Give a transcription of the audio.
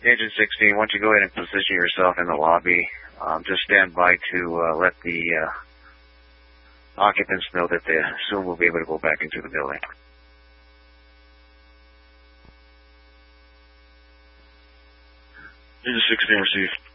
Agent 16, once you go ahead and position yourself in the lobby, just stand by to let the occupants know that they soon will be able to go back into the building. Agent 16 received.